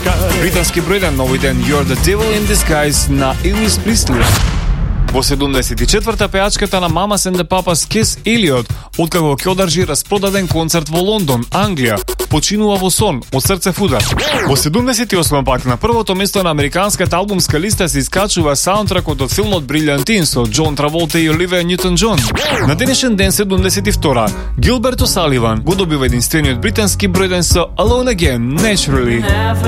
Британски број 1 нови ден You're the Devil in Disguise на Елвис Пресли. Во 74-та пејачката на Mamas and the Papas Kiss Елиот, откако ќе одржи распродаден концерт во Лондон, Англија, починува во сон од срцев удар. Во 78 пак на првото место на американската албумска листа се искачува саундтракот од филмот Брилјантин со Џон Траволта и Оливија Њутон-Џон. На денешен ден 72 Гилберт О'Саливан го добива единствениот британски број 1 со Alone Again, Naturally.